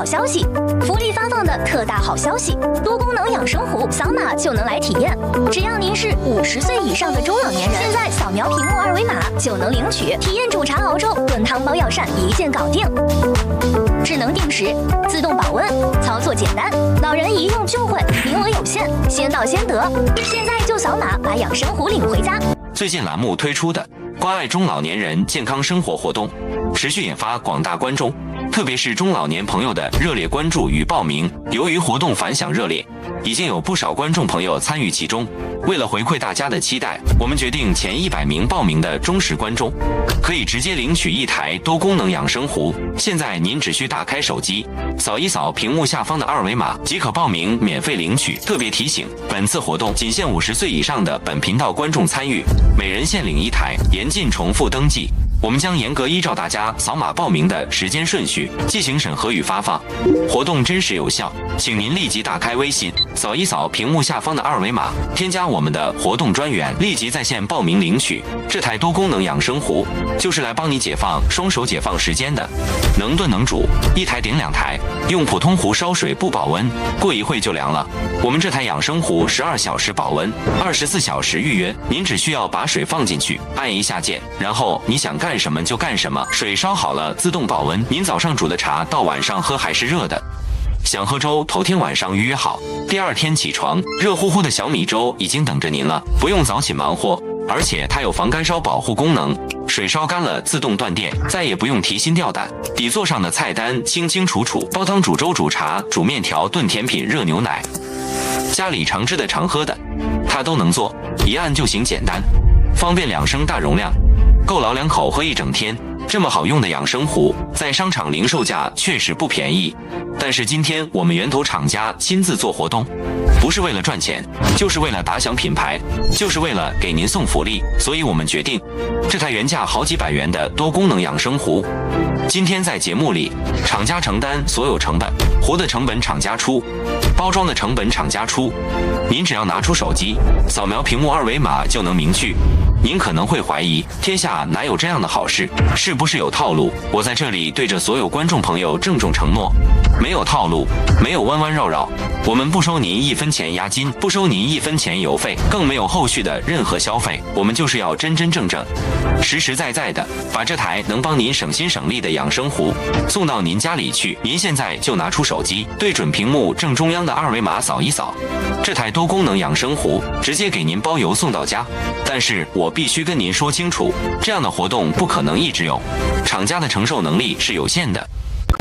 好消息！福利发放的特大好消息，多功能养生壶扫码就能来体验。只要您是50岁以上的中老年人，现在扫描屏幕2维码就能领取，体验煮茶熬粥、炖汤煲药膳一键搞定。智能定时，自动保温，操作简单，老人一用就会，名额有限，先到先得。现在就扫码把养生壶领回家。 最近栏目推出的关爱中老年人健康生活活动，持续引发广大观众，特别是中老年朋友的热烈关注与报名。由于活动反响热烈，已经有不少观众朋友参与其中。为了回馈大家的期待，我们决定前100名报名的忠实观众可以直接领取一台多功能养生壶。现在您只需打开手机，扫一扫屏幕下方的2维码即可报名免费领取。特别提醒，本次活动仅限50岁以上的本频道观众参与，每人限领1台，严禁重复登记。我们将严格依照大家扫码报名的时间顺序进行审核与发放，活动真实有效，请您立即打开微信，扫一扫屏幕下方的2维码，添加我们的活动专员，立即在线报名领取。这台多功能养生壶就是来帮你解放双手解放时间的，能炖能煮，一台顶2台，用普通壶烧水不保温，过一会就凉了。我们这台养生壶12小时保温，24小时预约，您只需要把水放进去，按一下键，然后你想干什么就干什么，水烧好了自动保温，您早上煮的茶到晚上喝还是热的。想喝粥，头天晚上预约好，第2天起床，热乎乎的小米粥已经等着您了，不用早起忙活，而且它有防干烧保护功能，水烧干了自动断电，再也不用提心吊胆。底座上的菜单清清楚楚，煲汤、煮粥、煮茶、煮面条、炖甜品、热牛奶，家里常吃的常喝的，它都能做，一按就行，简单方便，2升大容量，够老2口喝一整天。这么好用的养生壶，在商场零售价确实不便宜，但是今天我们源头厂家亲自做活动，不是为了赚钱，就是为了打响品牌，就是为了给您送福利，所以我们决定，这台原价好几百元的多功能养生壶，今天在节目里，厂家承担所有成本，壶的成本厂家出，包装的成本厂家出，您只要拿出手机，扫描屏幕2维码就能明确。您可能会怀疑，天下哪有这样的好事？是不是有套路？我在这里对着所有观众朋友郑重承诺，没有套路，没有弯弯绕绕，我们不收您1分钱押金，不收您1分钱邮费，更没有后续的任何消费，我们就是要真真正正、实实在在的把这台能帮您省心省力的养生壶送到您家里去。您现在就拿出手机，对准屏幕正中央的2维码扫一扫，这台多功能养生壶直接给您包邮送到家。但是我必须跟您说清楚，这样的活动不可能一直有，厂家的承受能力是有限的。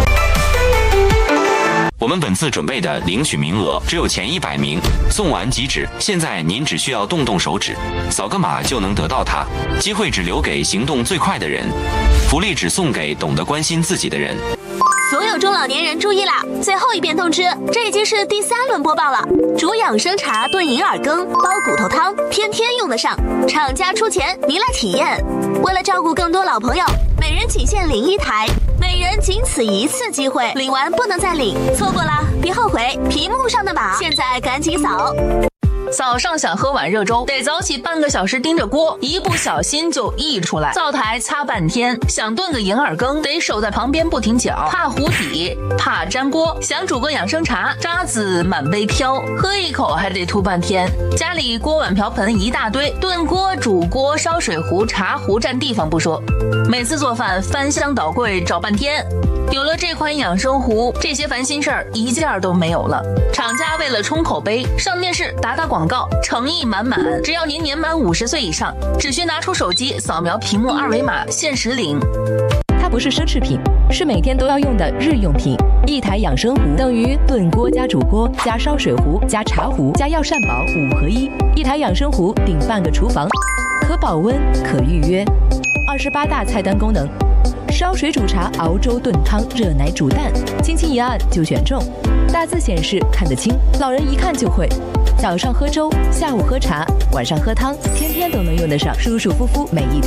我们本次准备的领取名额只有前100名，送完即止。现在您只需要动动手指，扫个码就能得到它。机会只留给行动最快的人，福利只送给懂得关心自己的人。 所有中老年人注意啦！最后一遍通知，这已经是第3轮播报了。煮养生茶、炖银耳羹、煲骨头汤，天天用得上。厂家出钱，您来体验。为了照顾更多老朋友，每人仅限领1台，每人仅此1次机会，领完不能再领，错过了别后悔。屏幕上的码，现在赶紧扫。 早上想喝碗热粥，得早起半个小时盯着锅，一不小心就溢出来，灶台擦半天。想炖个银耳羹，得守在旁边不停搅，怕糊底，怕粘锅。想煮个养生茶，渣子满杯飘，喝一口还得吐半天。家里锅碗瓢盆一大堆，炖锅、煮锅、烧水壶、茶壶占地方不说，每次做饭翻箱倒柜找半天。有了这款养生壶，这些烦心事儿一件都没有了。厂家为了冲口碑，上电视打广告，诚意满满。只要您年满50岁以上，只需拿出手机扫描屏幕2维码，限时领。 它不是奢侈品，是每天都要用的日用品。一台养生壶等于炖锅加煮锅加烧水壶加茶壶加药膳宝5合1。一台养生壶顶半个厨房，可保温可预约，28大菜单功能。烧水煮茶、熬粥、炖汤、热奶煮蛋，轻轻一按就选中。大字显示看得清，老人一看就会。早上喝粥，下午喝茶，晚上喝汤，天天都能用得上，舒舒服服每一天。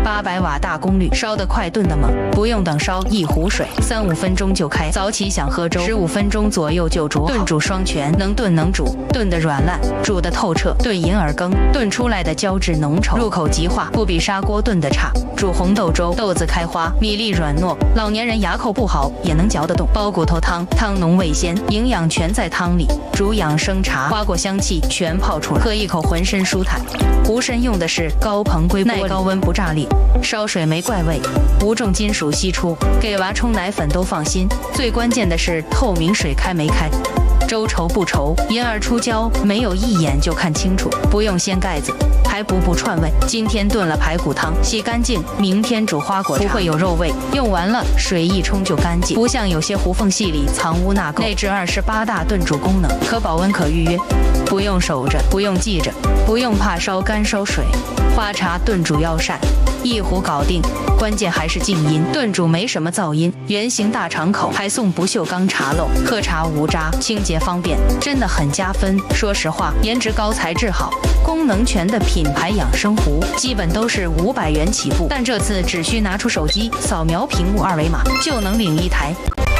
800瓦大功率，烧得快，炖得猛，不用等烧一壶水，3-5分钟就开。早起想喝粥，15分钟左右就煮好。炖煮双全，能炖能煮，炖得软烂，煮得透彻。炖银耳羹，炖出来的胶质浓稠，入口即化，不比砂锅炖的差。煮红豆粥，豆子开花，米粒软糯，老年人牙口不好也能嚼得动。煲骨头汤，汤浓味鲜，营养全在汤里。煮养生茶，花果香气全泡出来，喝一口浑身舒坦。壶身用的是高硼硅玻璃，耐高温不炸裂，烧水没怪味，无重金属析出，给娃冲奶粉都放心。最关键的是透明，水开没开。粥稠不稠，银耳出胶，没有一眼就看清楚，不用掀盖子，还补串味。今天炖了排骨汤，洗干净，明天煮花果茶，不会有肉味。用完了水一冲就干净，不像有些糊缝隙里藏污纳垢。内置28大炖煮功能，可保温可预约，不用守着，不用记着，不用怕烧干烧水。花茶炖煮药膳，一壶搞定，关键还是静音，炖煮没什么噪音，圆形大敞口，还送不锈钢茶漏，喝茶无渣，清洁方便，真的很加分。说实话，颜值高，材质好，功能全的品牌养生壶，基本都是500元起步，但这次只需拿出手机扫描屏幕2维码就能领一台。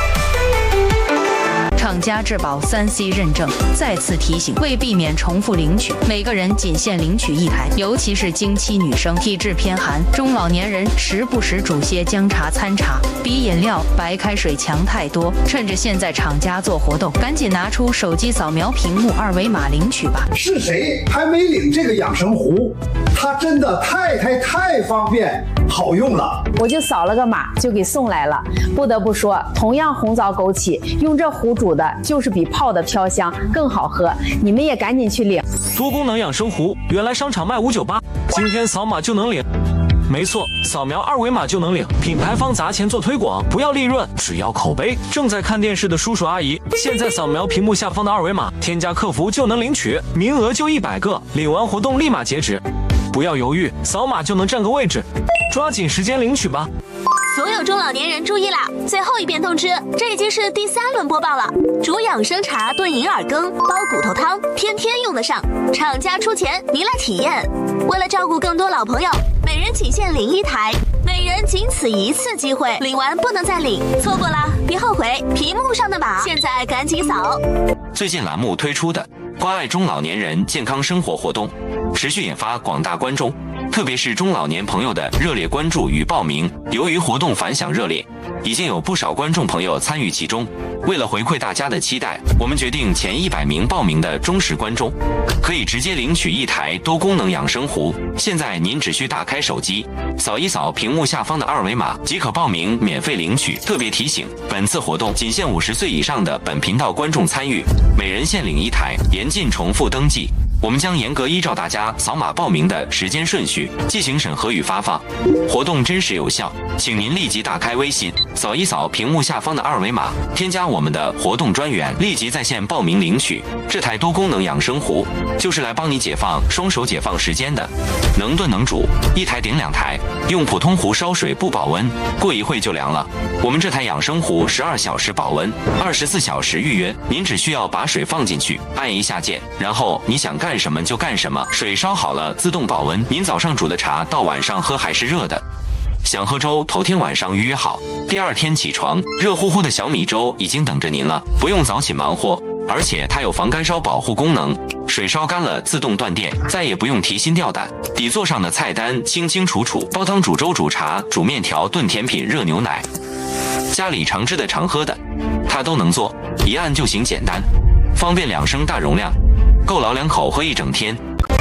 厂家质保3C 认证，再次提醒，为避免重复领取，每个人仅限领取一台，尤其是经期女生、体质偏寒、中老年人，时不时煮些姜茶参茶，比饮料、白开水强太多。趁着现在厂家做活动，赶紧拿出手机扫描屏幕2维码领取吧。 是谁还没领这个养生壶？它真的太方便好用了， 我就扫了个码就给送来了。不得不说，同样红枣枸杞，用这壶煮的就是比泡的飘香更好喝，你们也赶紧去领。 多功能养生壶原来商场卖598，今天扫码就能领。没错，扫描2维码就能领，品牌方砸钱做推广，不要利润，只要口碑。正在看电视的叔叔阿姨，现在扫描屏幕下方的2维码，添加客服就能领取，名额就100个，领完活动立马截止。不要犹豫，扫码就能占个位置，抓紧时间领取吧。 所有中老年人注意啦！最后一遍通知，这已经是第3轮播报了。煮养生茶、炖银耳羹、煲骨头汤，天天用得上。厂家出钱，您来体验。为了照顾更多老朋友，每人仅限领1台，每人仅此1次机会，领完不能再领，错过了别后悔。屏幕上的码，现在赶紧扫。 最近栏目推出的关爱中老年人健康生活活动，持续引发广大观众，特别是中老年朋友的热烈关注与报名。由于活动反响热烈，已经有不少观众朋友参与其中。为了回馈大家的期待，我们决定前100名报名的忠实观众可以直接领取1台多功能养生壶。现在您只需打开手机，扫一扫屏幕下方的2维码即可报名免费领取。特别提醒，本次活动仅限50岁以上的本频道观众参与，每人限领1台，严禁重复登记。我们将严格依照大家扫码报名的时间顺序进行审核与发放，活动真实有效，请您立即打开微信，扫一扫屏幕下方的2维码，添加我们的活动专员，立即在线报名领取。这台多功能养生壶就是来帮你解放双手解放时间的，能炖能煮，1台顶2台，用普通壶烧水不保温，过一会就凉了。我们这台养生壶12小时保温，24小时预约，您只需要把水放进去，按一下键，然后你想干什么就干什么，水烧好了自动保温。您早上煮的茶到晚上喝还是热的，想喝粥头天晚上预约好，第2天起床热乎乎的小米粥已经等着您了，不用早起忙活，而且它有防干烧保护功能，水烧干了自动断电，再也不用提心吊胆。底座上的菜单清清楚楚，煲汤、煮粥、煮茶、煮面条、炖甜品、热牛奶，家里常吃的常喝的它都能做，一按就行，简单方便，2升大容量，够老2口喝一整天。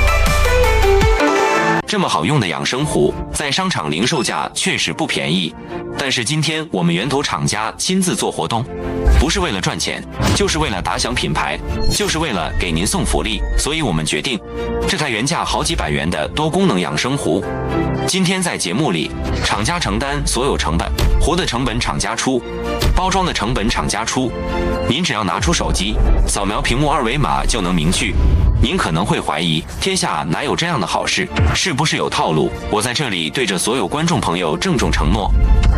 这么好用的养生壶，在商场零售价确实不便宜，但是今天我们源头厂家亲自做活动，不是为了赚钱，就是为了打响品牌，就是为了给您送福利，所以我们决定，这台原价好几百元的多功能养生壶，今天在节目里，厂家承担所有成本，壶的成本厂家出，包装的成本厂家出，您只要拿出手机，扫描屏幕2维码就能明确。您可能会怀疑，天下哪有这样的好事？是不是有套路？我在这里对着所有观众朋友郑重承诺，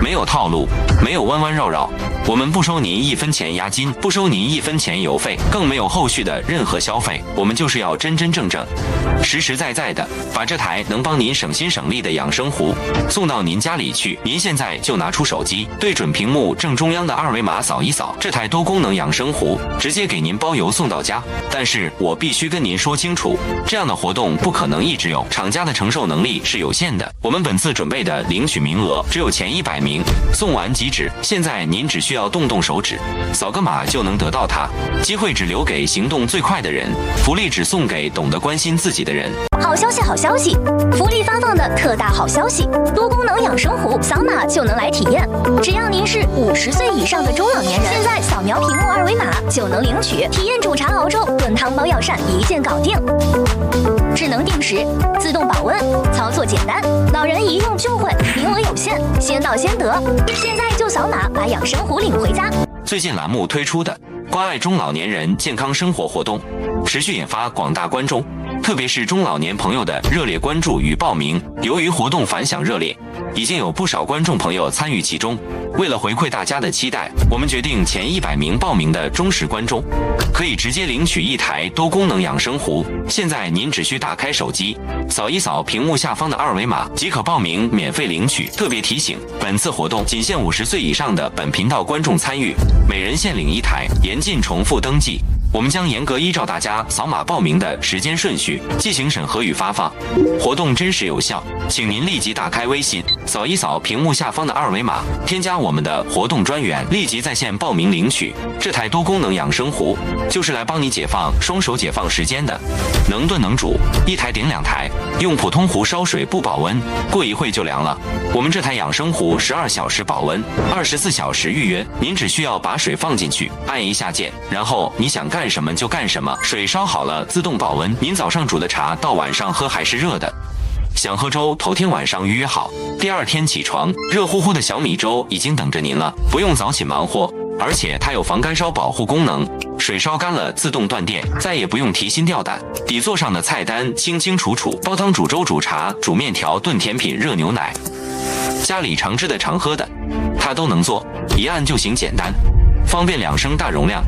没有套路，没有弯弯绕绕。我们不收您1分钱押金，不收您1分钱邮费，更没有后续的任何消费。我们就是要真真正正、实实在在的把这台能帮您省心省力的养生壶送到您家里去。您现在就拿出手机，对准屏幕正中央的2维码扫一扫，这台多功能养生壶直接给您包邮送到家。但是我必须跟您说清楚，这样的活动不可能一直有，厂家的承受能力是有限的。我们本次准备的领取名额只有前100名，送完即止。现在您只需要动手指，扫个码就能得到它。机会只留给行动最快的人，福利只送给懂得关心自己的人。 好消息，好消息！福利发放的特大好消息，多功能养生壶，扫码就能来体验。只要您是50岁以上的中老年人，现在扫描屏幕2维码就能领取，体验煮茶熬粥、炖汤煲药膳一键搞定。智能定时，自动保温，操作简单，老人一用就会，名额有限，先到先得。现在就扫码把养生壶领回家。 最近栏目推出的关爱中老年人健康生活活动，持续引发广大观众，特别是中老年朋友的热烈关注与报名。由于活动反响热烈，已经有不少观众朋友参与其中。为了回馈大家的期待，我们决定前100名报名的忠实观众可以直接领取一台多功能养生壶。现在您只需打开手机，扫一扫屏幕下方的2维码即可报名免费领取。特别提醒，本次活动仅限50岁以上的本频道观众参与，每人限领1台，严禁重复登记。我们将严格依照大家扫码报名的时间顺序进行审核与发放，活动真实有效，请您立即打开微信，扫一扫屏幕下方的2维码，添加我们的活动专员，立即在线报名领取。这台多功能养生壶就是来帮你解放双手解放时间的，能炖能煮，一台顶2台，用普通壶烧水不保温，过一会就凉了。我们这台养生壶12小时保温，24小时预约，您只需要把水放进去，按一下键，然后你想干什么就干什么，水烧好了自动保温。您早上煮的茶到晚上喝还是热的，想喝粥头天晚上预约好，第2天起床热乎乎的小米粥已经等着您了，不用早起忙活，而且它有防干烧保护功能，水烧干了自动断电，再也不用提心吊胆。底座上的菜单清清楚楚，煲汤、煮粥、煮茶、煮面条、炖甜品、热牛奶，家里常吃的常喝的它都能做，一按就行，简单方便，2升大容量，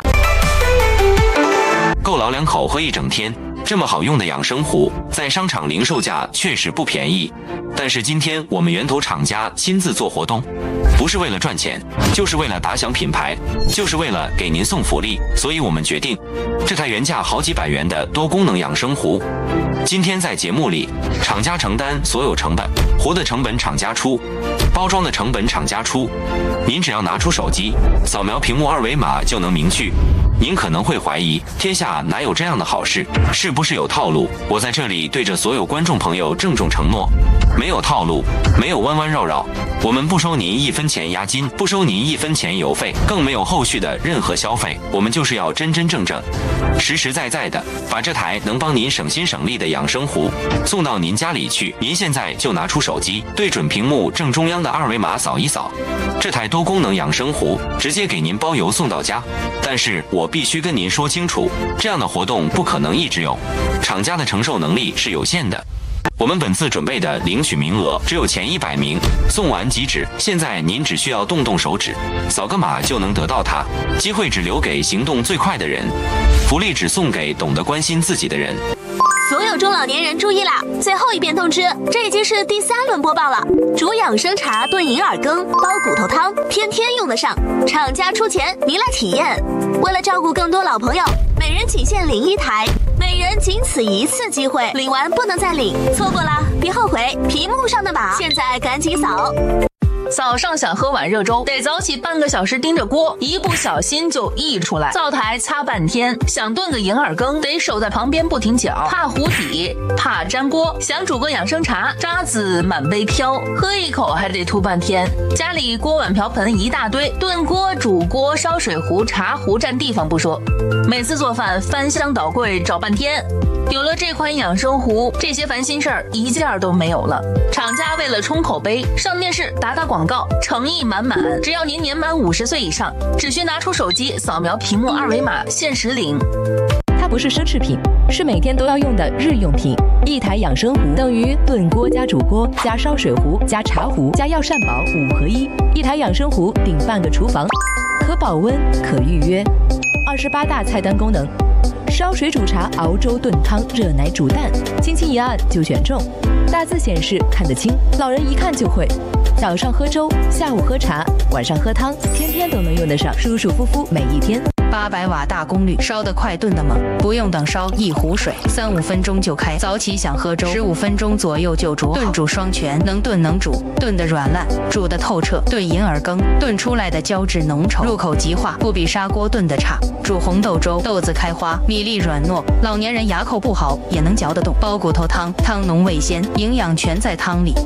够老2口喝一整天。这么好用的养生壶，在商场零售价确实不便宜，但是今天我们源头厂家亲自做活动，不是为了赚钱，就是为了打响品牌，就是为了给您送福利。所以我们决定，这台原价好几百元的多功能养生壶，今天在节目里，厂家承担所有成本，壶的成本厂家出，包装的成本厂家出，您只要拿出手机，扫描屏幕2维码就能明确。您可能会怀疑，天下哪有这样的好事？是不是有套路？我在这里对着所有观众朋友郑重承诺，没有套路，没有弯弯绕绕。我们不收您1分钱押金，不收您1分钱邮费，更没有后续的任何消费。我们就是要真真正正、实实在在的把这台能帮您省心省力的养生壶送到您家里去。您现在就拿出手机，对准屏幕正中央的2维码扫一扫，这台多功能养生壶直接给您包邮送到家。但是我必须跟您说清楚，这样的活动不可能一直有，厂家的承受能力是有限的。我们本次准备的领取名额只有前100名，送完即止。现在您只需要动手指，扫个码就能得到它。机会只留给行动最快的人，福利只送给懂得关心自己的人。 所有中老年人注意啦！最后一遍通知，这已经是第3轮播报了。煮养生茶、炖银耳羹、煲骨头汤，天天用得上。厂家出钱，您来体验。为了照顾更多老朋友，每人仅限领1台，每人仅此1次机会，领完不能再领，错过了别后悔。屏幕上的码，现在赶紧扫。 早上想喝碗热粥，得早起半个小时盯着锅，一不小心就溢出来。灶台擦半天，想炖个银耳羹，得守在旁边不停搅，怕糊底，怕粘锅。想煮个养生茶，渣子满杯飘，喝一口还得吐半天。家里锅碗瓢盆一大堆，炖锅、煮锅、烧水壶、茶壶占地方不说，每次做饭翻箱倒柜找半天。有了这款养生壶，这些烦心事儿一件都没有了。厂家为了冲口碑，上电视打广告，诚意满满。只要您年满50岁以上，只需拿出手机扫描屏幕2维码，限时领。 它它不是奢侈品，是每天都要用的日用品。一台养生壶等于炖锅加煮锅加烧水壶加茶壶加药膳宝5合1。一台养生壶顶半个厨房，可保温可预约。28大菜单功能：烧水煮茶、熬粥炖汤、热奶煮蛋，轻轻一按就选中。大字显示看得清，老人一看就会。早上喝粥，下午喝茶，晚上喝汤，天天都能用得上，舒舒服服每一天。 800瓦大功率，烧得快，炖得猛，不用等烧一壶水，3-5分钟就开。早起想喝粥，15分钟左右就煮好。炖煮双全，能炖能煮，炖得软烂，煮得透彻，炖银耳羹，炖出来的胶质浓稠，入口即化，不比砂锅炖的差。煮红豆粥，豆子开花，米粒软糯，老年人牙口不好也能嚼得动。煲骨头汤，汤浓味鲜，营养全在汤里。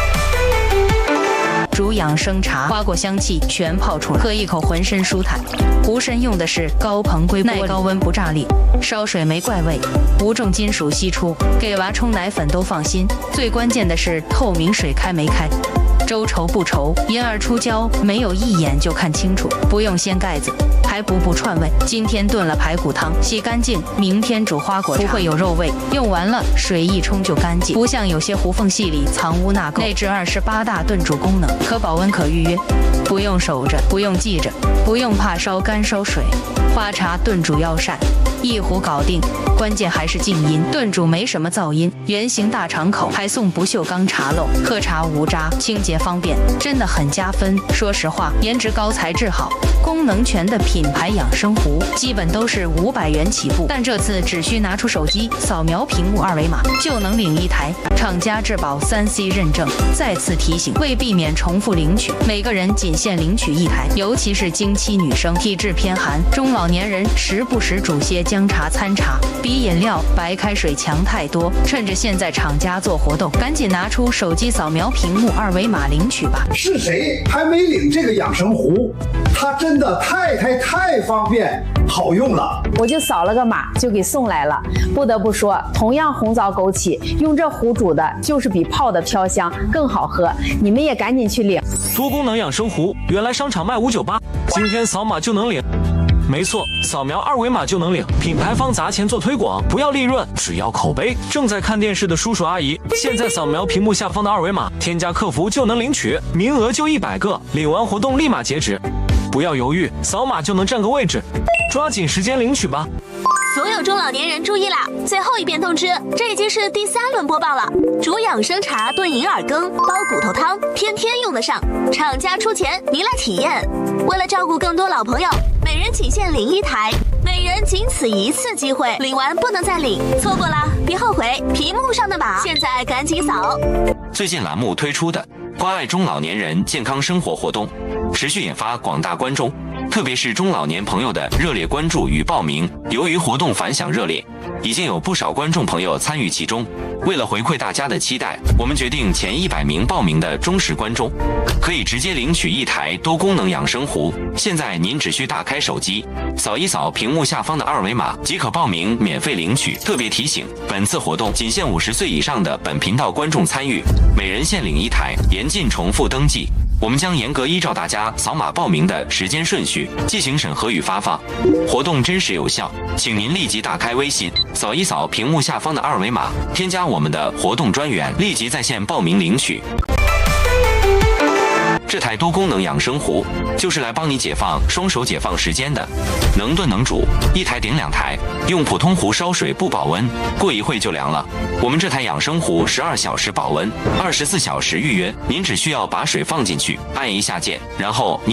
煮养生茶，花果香气全泡出来，喝一口浑身舒坦。壶身用的是高硼硅玻璃，耐高温不炸裂，烧水没怪味，无重金属析出，给娃冲奶粉都放心。最关键的是透明，水开没开，粥稠不稠，银耳出胶没有一眼就看清楚，不用掀盖子，还不串味。今天炖了排骨汤，洗干净，明天煮花果茶，不会有肉味，用完了水一冲就干净，不像有些壶缝隙里藏污纳垢。内置28大炖煮功能，可保温可预约，不用守着，不用记着，不用怕烧干烧水。花茶炖煮药膳，一壶搞定，关键还是静音，炖煮没什么噪音，圆形大敞口，还送不锈钢茶漏，喝茶无渣，清洁方便，真的很加分。说实话，颜值高，材质好，功能全的品牌养生壶，基本都是500元起步，但这次只需拿出手机扫描屏幕2维码就能领一台，厂家质保3C 认证。再次提醒，为避免重复领取，每个人仅限领取一台，尤其是经期女生、体质偏寒、中老年人，时不时煮些姜茶参茶，比饮料、白开水强太多。趁着现在厂家做活动，赶紧拿出手机扫描屏幕2维码领取吧。 是谁还没领这个养生壶？它真的太方便好用了， 我就扫了个码就给送来了。不得不说，同样红枣枸杞，用这壶煮的就是比泡的飘香更好喝。你们也赶紧去领。 多功能养生壶，原来商场卖598，今天扫码就能领。没错，扫描2维码就能领，品牌方砸钱做推广，不要利润，只要口碑。正在看电视的叔叔阿姨，现在扫描屏幕下方的2维码，添加客服就能领取，名额就100个，领完活动立马截止，不要犹豫，扫码就能占个位置，抓紧时间领取吧。 所有中老年人注意啦！最后一遍通知，这已经是第3轮播报了。煮养生茶、炖银耳羹、煲骨头汤，天天用得上。厂家出钱，您来体验。为了照顾更多老朋友，每人仅限领1台，每人仅此1次机会，领完不能再领，错过了别后悔。屏幕上的码，现在赶紧扫。 最近栏目推出的关爱中老年人健康生活活动，持续引发广大观众，特别是中老年朋友的热烈关注与报名。由于活动反响热烈，已经有不少观众朋友参与其中。为了回馈大家的期待，我们决定前100名报名的忠实观众可以直接领取1台多功能养生壶。现在您只需打开手机，扫一扫屏幕下方的2维码即可报名免费领取。特别提醒，本次活动仅限50岁以上的本频道观众参与，每人限领1台，严禁重复登记。我们将严格依照大家扫码报名的时间顺序进行审核与发放，活动真实有效，请您立即打开微信，扫一扫屏幕下方的2维码，添加我们的活动专员，立即在线报名领取。这台多功能养生壶就是来帮你解放双手解放时间的，能炖能煮，1台顶2台，用普通壶烧水不保温，过一会就凉了。我们这台养生壶12小时保温，24小时预约，您只需要把水放进去，按一下键，然后